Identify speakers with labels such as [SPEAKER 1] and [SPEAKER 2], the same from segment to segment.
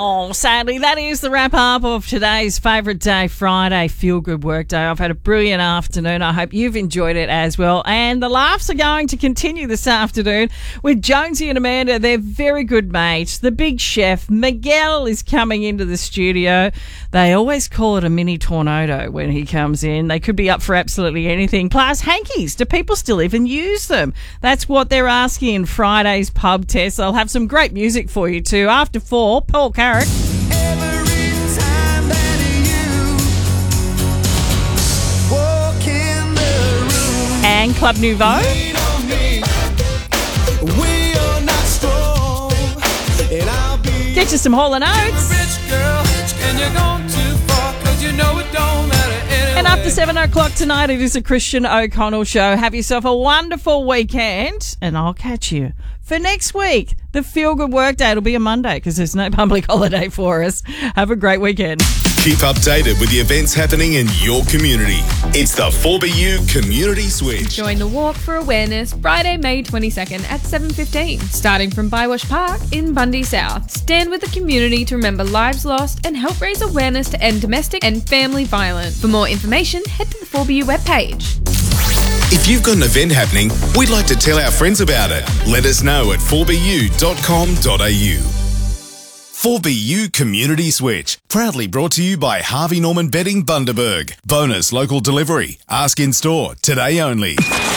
[SPEAKER 1] Oh, sadly, that is the wrap-up of today's favourite day, Friday, Feel Good Work Day. I've had a brilliant afternoon. I hope you've enjoyed it as well. And the laughs are going to continue this afternoon with Jonesy and Amanda. They're very good mates. The big chef, Miguel, is coming into the studio. They always call it a mini tornado when he comes in. They could be up for absolutely anything. Plus, hankies. Do people still even use them? That's what they're asking in Friday's pub test. I'll have some great music for you too. After 4, Paul Carrick. And Club Nouveau. Get you some Hall & Oates. And after 7 o'clock tonight, it is a Christian O'Connell show. Have yourself a wonderful weekend, and I'll catch you for next week. The Feel Good Work Day. It'll be a Monday because there's no public holiday for us. Have a great weekend.
[SPEAKER 2] Keep updated with the events happening in your community. It's the 4BU Community Switch.
[SPEAKER 3] Join the Walk for Awareness Friday, May 22nd at 7:15, starting from Bywash Park in Bundy South. Stand with the community to remember lives lost and help raise awareness to end domestic and family violence. For more information, head to the 4BU webpage.
[SPEAKER 2] If you've got an event happening, we'd like to tell our friends about it. Let us know at 4bu.com.au. 4BU Community Switch, proudly brought to you by Harvey Norman Bedding Bundaberg. Bonus local delivery. Ask in store, today only.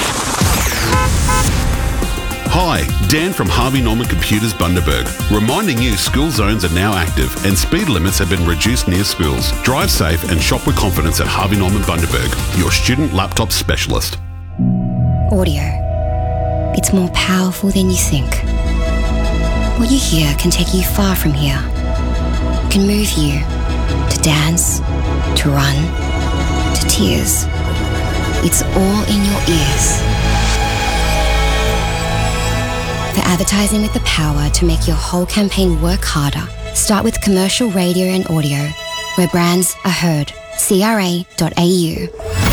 [SPEAKER 4] Hi, Dan from Harvey Norman Computers Bundaberg, reminding you school zones are now active and speed limits have been reduced near schools. Drive safe and shop with confidence at Harvey Norman Bundaberg, your student laptop specialist.
[SPEAKER 5] Audio. It's more powerful than you think. What you hear can take you far from here. It can move you to dance, to run, to tears. It's all in your ears. For advertising with the power to make your whole campaign work harder, start with commercial radio and audio, where brands are heard. CRA.au.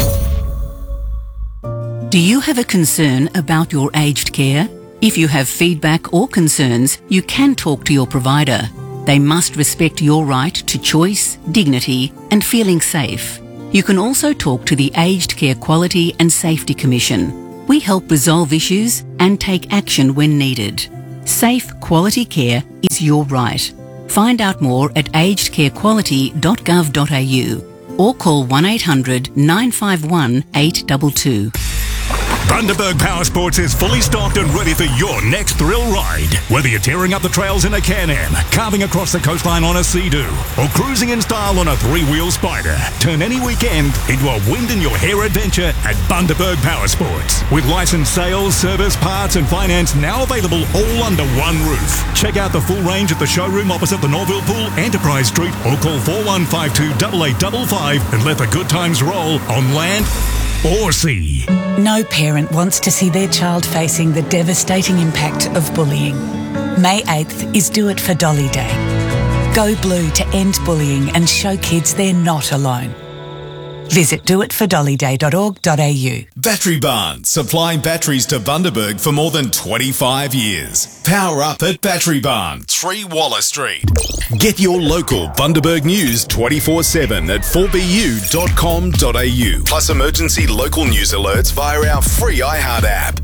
[SPEAKER 6] Do you have a concern about your aged care? If you have feedback or concerns, you can talk to your provider. They must respect your right to choice, dignity, and feeling safe. You can also talk to the Aged Care Quality and Safety Commission. We help resolve issues and take action when needed. Safe, quality care is your right. Find out more at agedcarequality.gov.au or call 1800 951 822.
[SPEAKER 7] Bundaberg Power Sports is fully stocked and ready for your next thrill ride. Whether you're tearing up the trails in a Can-Am, carving across the coastline on a Sea-Doo, or cruising in style on a 3-wheel Spider, turn any weekend into a wind-in-your-hair adventure at Bundaberg Power Sports. With licensed sales, service, parts and finance now available all under one roof. Check out the full range at the showroom opposite the Norville Pool, Enterprise Street, or call 4152 8855 and let the good times roll on land or sea.
[SPEAKER 8] No parent wants to see their child facing the devastating impact of bullying. May 8th is Do It for Dolly Day. Go blue to end bullying and show kids they're not alone. Visit doitfordollyday.org.au.
[SPEAKER 2] Battery Barn, supplying batteries to Bundaberg for more than 25 years. Power up at Battery Barn, 3 Waller Street. Get your local Bundaberg news 24/7 at 4bu.com.au. Plus emergency local news alerts via our free iHeart app.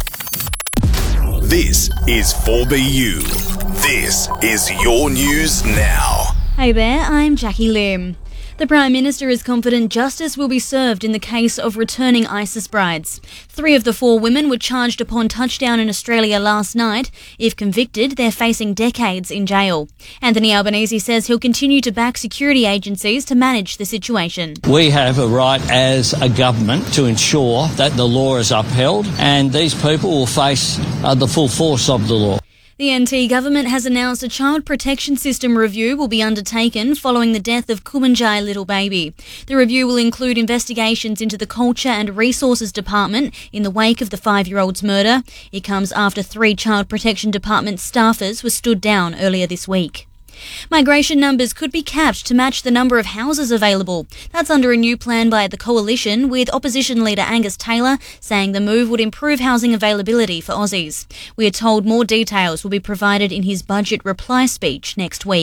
[SPEAKER 2] This is 4BU. This is your news now.
[SPEAKER 9] Hey there, I'm Jackie Lim. The Prime Minister is confident justice will be served in the case of returning ISIS brides. 3 of the 4 women were charged upon touchdown in Australia last night. If convicted, they're facing decades in jail. Anthony Albanese says he'll continue to back security agencies to manage the situation.
[SPEAKER 10] We have a right as a government to ensure that the law is upheld and these people will face the full force of the law.
[SPEAKER 9] The NT government has announced a child protection system review will be undertaken following the death of Kumanjai Little Baby. The review will include investigations into the Culture and Resources Department in the wake of the 5-year-old's murder. It comes after 3 Child Protection Department staffers were stood down earlier this week. Migration numbers could be capped to match the number of houses available. That's under a new plan by the Coalition, with opposition leader Angus Taylor saying the move would improve housing availability for Aussies. We are told more details will be provided in his budget reply speech next week.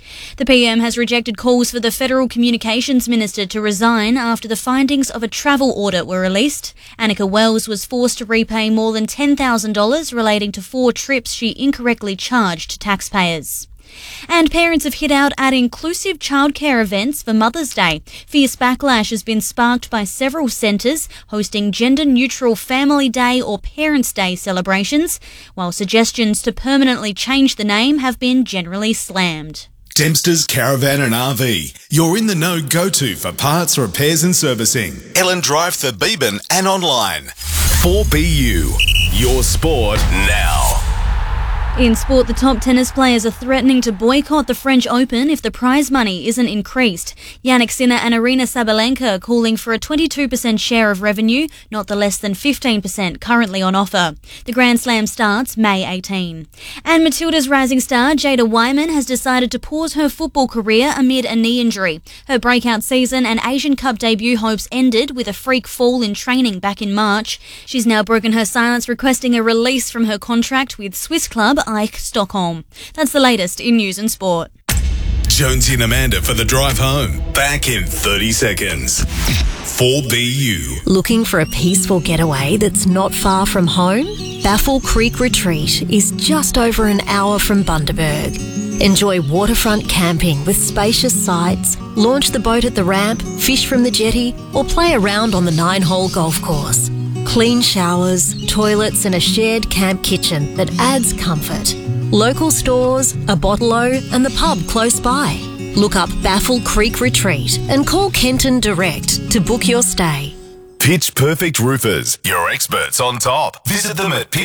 [SPEAKER 9] The PM has rejected calls for the Federal Communications Minister to resign after the findings of a travel audit were released. Annika Wells was forced to repay more than $10,000 relating to 4 trips she incorrectly charged to taxpayers. And parents have hit out at inclusive childcare events for Mother's Day. Fierce backlash has been sparked by several centres hosting gender-neutral Family Day or Parents' Day celebrations, while suggestions to permanently change the name have been generally slammed.
[SPEAKER 2] Dempster's Caravan and RV. You're in the know go-to for parts, repairs and servicing. Ellen Drive, Thebeban and online. 4BU. Your sport now.
[SPEAKER 9] In sport, the top tennis players are threatening to boycott the French Open if the prize money isn't increased. Jannik Sinner and Aryna Sabalenka are calling for a 22% share of revenue, not the less than 15% currently on offer. The Grand Slam starts May 18. And Matilda's rising star, Jada Wyman, has decided to pause her football career amid a knee injury. Her breakout season and Asian Cup debut hopes ended with a freak fall in training back in March. She's now broken her silence, requesting a release from her contract with Swiss club Ike Stockholm. That's the latest in news and sport.
[SPEAKER 2] Jonesy and Amanda for the drive home. Back in 30 seconds. 4BU.
[SPEAKER 11] Looking for a peaceful getaway that's not far from home? Baffle Creek Retreat is just over an hour from Bundaberg. Enjoy waterfront camping with spacious sites, launch the boat at the ramp, fish from the jetty, or play around on the 9-hole golf course. Clean showers, toilets and a shared camp kitchen that adds comfort. Local stores, a bottle-o and the pub close by. Look up Baffle Creek Retreat and call Kenton direct to book your stay.
[SPEAKER 2] Pitch Perfect Roofers. Your experts on top. Visit them at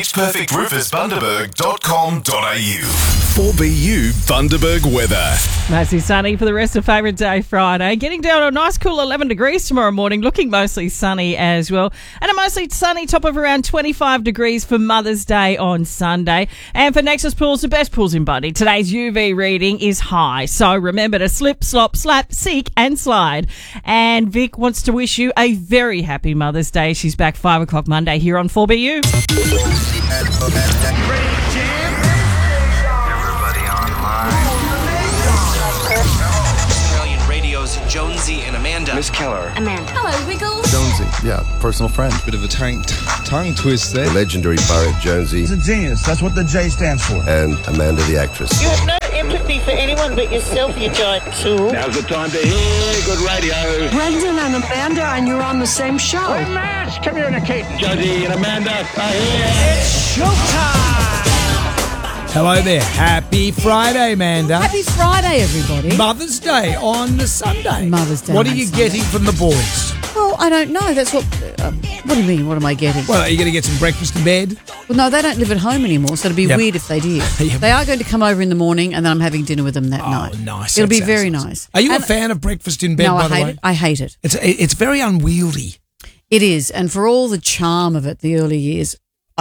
[SPEAKER 2] pitchperfectroofersbundaberg.com.au. 4BU Bundaberg weather.
[SPEAKER 1] Mostly sunny for the rest of Favourite Day Friday. Getting down to a nice cool 11 degrees tomorrow morning. Looking mostly sunny as well. And a mostly sunny top of around 25 degrees for Mother's Day on Sunday. And for Nexus Pools, the best pools in Bundy, today's UV reading is high. So remember to slip, slop, slap, seek and slide. And Vic wants to wish you a very happy Mother's Day. She's back 5 o'clock Monday here on 4BU.
[SPEAKER 12] Jonesy and Amanda.
[SPEAKER 13] Miss Keller.
[SPEAKER 9] Amanda. Hello, Wiggles.
[SPEAKER 13] Jonesy, yeah, personal friend.
[SPEAKER 12] Bit of a tongue twist there.
[SPEAKER 13] The legendary Barrett Jonesy.
[SPEAKER 14] He's a genius. That's what the J stands for.
[SPEAKER 13] And Amanda the actress.
[SPEAKER 15] You have no empathy for anyone but yourself, you giant tool.
[SPEAKER 16] Now's the time to hear good radio.
[SPEAKER 17] Brendan and Amanda, and you're on the same show.
[SPEAKER 16] Hey, Mash, come here, Nikki. Jonesy and Amanda are here.
[SPEAKER 18] It's showtime. Hello there. Happy Friday, Amanda.
[SPEAKER 19] Happy Friday, everybody.
[SPEAKER 18] Mother's Day on the Sunday.
[SPEAKER 19] Mother's Day.
[SPEAKER 18] What are you getting from the boys?
[SPEAKER 19] Well, I don't know. That's what. What do you mean? What am I getting?
[SPEAKER 18] Well, are you going to get some breakfast in bed?
[SPEAKER 19] Well, no, they don't live at home anymore, so it'd be weird if they did.
[SPEAKER 18] Yep.
[SPEAKER 19] They are going to come over in the morning, and then I'm having dinner with them that night.
[SPEAKER 18] Oh, nice.
[SPEAKER 19] It'll be very nice.
[SPEAKER 18] Are you a fan of breakfast in bed?
[SPEAKER 19] No,
[SPEAKER 18] by the way?
[SPEAKER 19] I hate it.
[SPEAKER 18] It's very unwieldy.
[SPEAKER 19] It is, and for all the charm of it, the early years,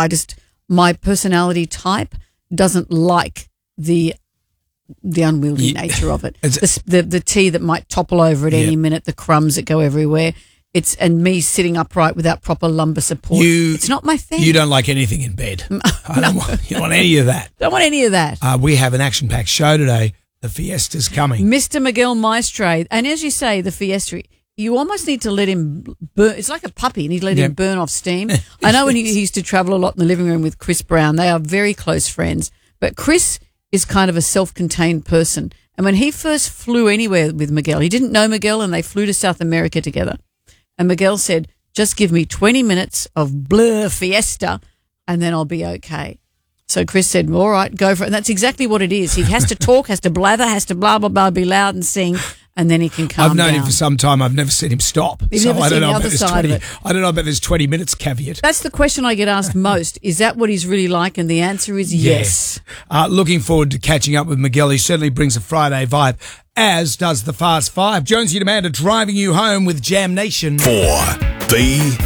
[SPEAKER 19] my personality type doesn't like the unwieldy nature of it. The tea that might topple over at any minute, the crumbs that go everywhere. And me sitting upright without proper lumbar support. It's not my thing.
[SPEAKER 18] You don't like anything in bed. You don't want any of that.
[SPEAKER 19] Don't want any of that.
[SPEAKER 18] We have an action-packed show today. The Fiesta's coming.
[SPEAKER 19] Mr. Miguel Maestre. And as you say, the Fiesta, you almost need to let him burn. It's like a puppy. You need to let him burn off steam. I know when he used to travel a lot in the living room with Chris Brown. They are very close friends. But Chris is kind of a self-contained person. And when he first flew anywhere with Miguel, he didn't know Miguel, and they flew to South America together. And Miguel said, just give me 20 minutes of blur fiesta and then I'll be okay. So Chris said, all right, go for it. And that's exactly what it is. He has to talk, has to blather, has to blah, blah, blah, be loud and sing, and then he can calm down.
[SPEAKER 18] I've known him for some time. I've never seen him stop.
[SPEAKER 19] You've never seen the other side of it.
[SPEAKER 18] I don't know about this 20 minutes caveat.
[SPEAKER 19] That's the question I get asked most. Is that what he's really like? And the answer is yes.
[SPEAKER 18] Looking forward to catching up with Miguel. He certainly brings a Friday vibe, as does the Fast Five. Jonesy and Amanda driving you home with Jam Nation.
[SPEAKER 2] 4B